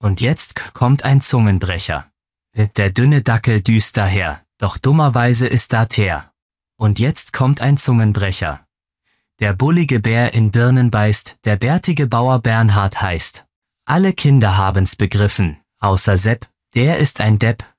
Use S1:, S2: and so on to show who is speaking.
S1: Und jetzt kommt ein Zungenbrecher. Der dünne Dackel düst daher, doch dummerweise ist da Teer. Und jetzt kommt ein Zungenbrecher. Der bullige Bär in Birnen beißt, der bärtige Bauer Bernhard heißt. Alle Kinder haben's begriffen, außer Sepp, der ist ein Depp,